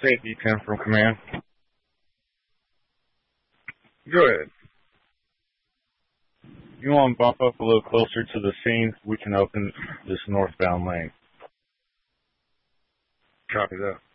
Safety 10 from command. Go ahead. You want to bump up a little closer to the scene? We can open this northbound lane. Copy that.